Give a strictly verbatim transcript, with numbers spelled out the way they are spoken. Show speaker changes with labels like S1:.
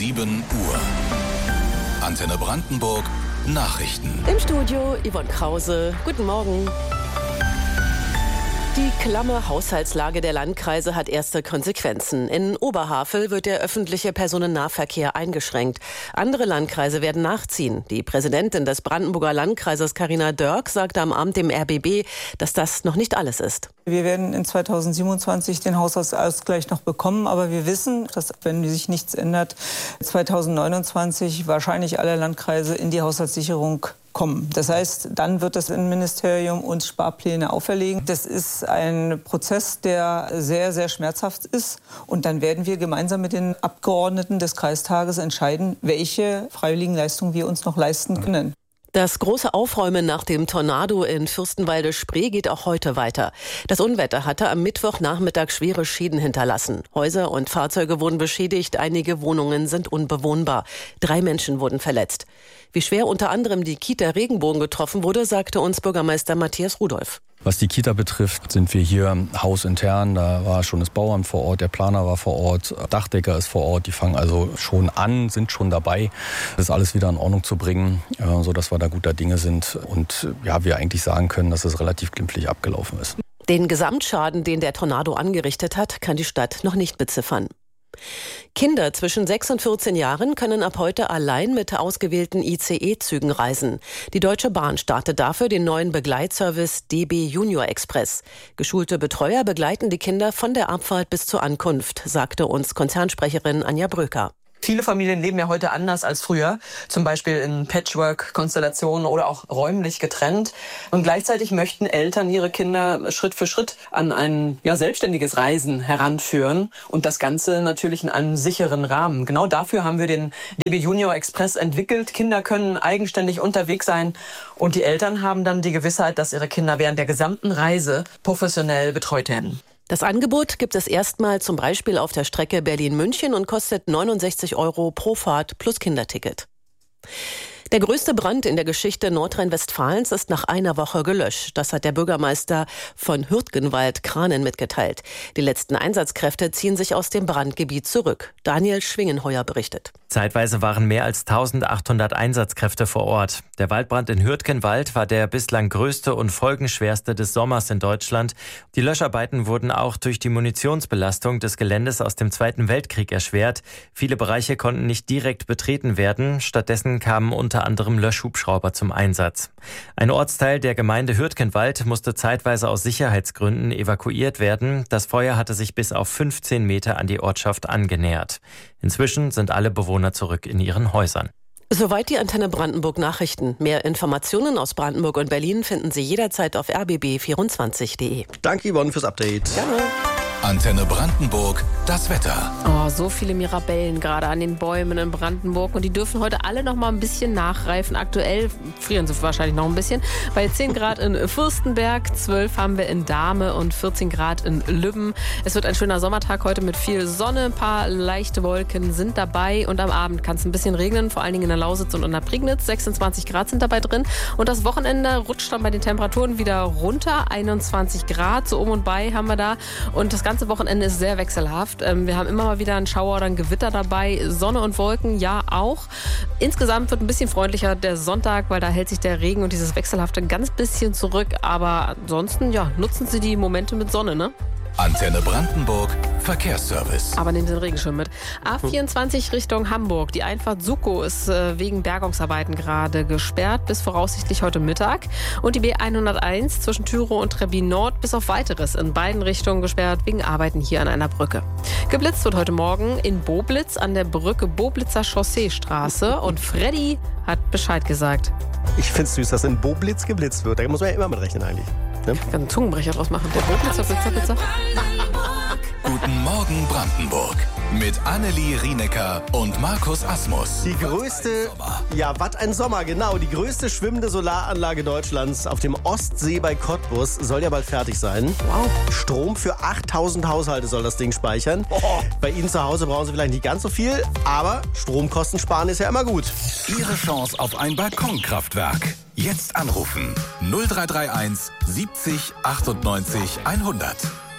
S1: sieben Uhr. Antenne Brandenburg Nachrichten.
S2: Im Studio Yvonne Krause. Guten Morgen. Die klamme Haushaltslage der Landkreise hat erste Konsequenzen. In Oberhavel wird der öffentliche Personennahverkehr eingeschränkt. Andere Landkreise werden nachziehen. Die Präsidentin des Brandenburger Landkreises, Carina Dörk, sagte am Abend dem R B B, dass das noch nicht alles ist.
S3: Wir werden in zweitausendsiebenundzwanzig den Haushaltsausgleich noch bekommen, aber wir wissen, dass, wenn sich nichts ändert, zweitausendneunundzwanzig wahrscheinlich alle Landkreise in die Haushaltssicherung kommen. Das heißt, dann wird das Innenministerium uns Sparpläne auferlegen. Das ist ein Prozess, der sehr, sehr schmerzhaft ist. Und dann werden wir gemeinsam mit den Abgeordneten des Kreistages entscheiden, welche Freiwilligenleistungen wir uns noch leisten können.
S2: Das große Aufräumen nach dem Tornado in Fürstenwalde-Spree geht auch heute weiter. Das Unwetter hatte am Mittwochnachmittag schwere Schäden hinterlassen. Häuser und Fahrzeuge wurden beschädigt, einige Wohnungen sind unbewohnbar. Drei Menschen wurden verletzt. Wie schwer unter anderem die Kita Regenbogen getroffen wurde, sagte uns Bürgermeister Matthias Rudolph.
S4: Was die Kita betrifft, sind wir hier hausintern. Da war schon das Bauamt vor Ort, der Planer war vor Ort, Dachdecker ist vor Ort. Die fangen also schon an, sind schon dabei, das alles wieder in Ordnung zu bringen, sodass wir da guter Dinge sind. Und ja, wir eigentlich sagen können, dass es relativ glimpflich abgelaufen ist.
S2: Den Gesamtschaden, den der Tornado angerichtet hat, kann die Stadt noch nicht beziffern. Kinder zwischen sechs und vierzehn Jahren können ab heute allein mit ausgewählten I C E-Zügen reisen. Die Deutsche Bahn startet dafür den neuen Begleitservice D B Junior Express. Geschulte Betreuer begleiten die Kinder von der Abfahrt bis zur Ankunft, sagte uns Konzernsprecherin Anja Bröker.
S5: Viele Familien leben ja heute anders als früher, zum Beispiel in Patchwork-Konstellationen oder auch räumlich getrennt. Und gleichzeitig möchten Eltern ihre Kinder Schritt für Schritt an ein ja, selbstständiges Reisen heranführen und das Ganze natürlich in einem sicheren Rahmen. Genau dafür haben wir den D B Junior Express entwickelt. Kinder können eigenständig unterwegs sein und die Eltern haben dann die Gewissheit, dass ihre Kinder während der gesamten Reise professionell betreut werden.
S2: Das Angebot gibt es erstmal zum Beispiel auf der Strecke Berlin-München und kostet neunundsechzig Euro pro Fahrt plus Kinderticket. Der größte Brand in der Geschichte Nordrhein-Westfalens ist nach einer Woche gelöscht. Das hat der Bürgermeister von Hürtgenwald-Kranen mitgeteilt. Die letzten Einsatzkräfte ziehen sich aus dem Brandgebiet zurück. Daniel Schwingenheuer berichtet.
S6: Zeitweise waren mehr als eintausendachthundert Einsatzkräfte vor Ort. Der Waldbrand in Hürtgenwald war der bislang größte und folgenschwerste des Sommers in Deutschland. Die Löscharbeiten wurden auch durch die Munitionsbelastung des Geländes aus dem Zweiten Weltkrieg erschwert. Viele Bereiche konnten nicht direkt betreten werden. Stattdessen kamen unter anderem Löschhubschrauber zum Einsatz. Ein Ortsteil der Gemeinde Hürtgenwald musste zeitweise aus Sicherheitsgründen evakuiert werden. Das Feuer hatte sich bis auf fünfzehn Meter an die Ortschaft angenähert. Inzwischen sind alle Bewohner zurück in ihren Häusern.
S2: Soweit die Antenne Brandenburg Nachrichten. Mehr Informationen aus Brandenburg und Berlin finden Sie jederzeit auf r b b vierundzwanzig punkt d e.
S7: Danke Yvonne fürs Update.
S2: Gerne.
S1: Antenne Brandenburg, das Wetter.
S8: Oh, so viele Mirabellen gerade an den Bäumen in Brandenburg und die dürfen heute alle noch mal ein bisschen nachreifen. Aktuell frieren sie wahrscheinlich noch ein bisschen. Bei zehn Grad in Fürstenberg, zwölf haben wir in Dahme und vierzehn Grad in Lübben. Es wird ein schöner Sommertag heute mit viel Sonne, ein paar leichte Wolken sind dabei und am Abend kann es ein bisschen regnen, vor allen Dingen in der Lausitz und in der Prignitz. sechsundzwanzig Grad sind dabei drin und das Wochenende rutscht dann bei den Temperaturen wieder runter. einundzwanzig Grad, so um und bei haben wir da und das ganze Das ganze Wochenende ist sehr wechselhaft. Wir haben immer mal wieder einen Schauer oder ein Gewitter dabei. Sonne und Wolken, ja auch. Insgesamt wird ein bisschen freundlicher der Sonntag, weil da hält sich der Regen und dieses Wechselhafte ein ganz bisschen zurück. Aber ansonsten, ja, nutzen Sie die Momente mit Sonne, ne?
S1: Antenne Brandenburg, Verkehrsservice.
S8: Aber nehmen Sie den Regenschirm mit. A vierundzwanzig Richtung Hamburg. Die Einfahrt Suckow ist äh, wegen Bergungsarbeiten gerade gesperrt bis voraussichtlich heute Mittag. Und die B hunderteins zwischen Thürow und Trebbin Nord bis auf Weiteres in beiden Richtungen gesperrt wegen Arbeiten hier an einer Brücke. Geblitzt wird heute Morgen in Boblitz an der Brücke Boblitzer Chausseestraße. Und Freddy hat Bescheid gesagt.
S7: Ich find's süß, dass in Boblitz geblitzt wird. Da muss man ja immer mit rechnen eigentlich. Ne?
S8: Ich kann einen Zungenbrecher draus machen. Der Boblitzer, Blitzer, Blitzer.
S1: Guten Morgen Brandenburg. Mit Annelie Rienecker und Markus Asmus.
S7: Die größte, ja, was ein Sommer, genau. Die größte schwimmende Solaranlage Deutschlands auf dem Ostsee bei Cottbus soll ja bald fertig sein.
S8: Wow.
S7: Strom für achttausend Haushalte soll das Ding speichern. Oh. Bei Ihnen zu Hause brauchen Sie vielleicht nicht ganz so viel, aber Stromkosten sparen ist ja immer gut.
S1: Ihre Chance auf ein Balkonkraftwerk. Jetzt anrufen. null drei drei eins siebzig achtundneunzig hundert.